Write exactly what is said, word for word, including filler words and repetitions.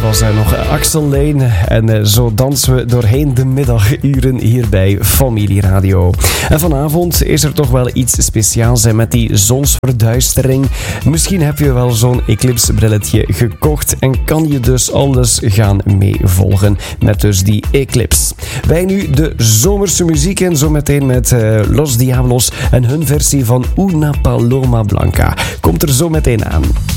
was uh, nog Axel Lane. En uh, zo dansen we doorheen de middaguren hier bij Familie Radio. En vanavond is er toch wel iets speciaals hè, met die zonsverduistering. Misschien heb je wel zo'n Eclipse brilletje gekocht en kan je dus alles gaan meevolgen met dus die Eclipse. Wij nu de zomerse muziek en zo meteen met uh, Los Diablos en hun versie van Una Paloma Blanca. Komt er zo meteen aan.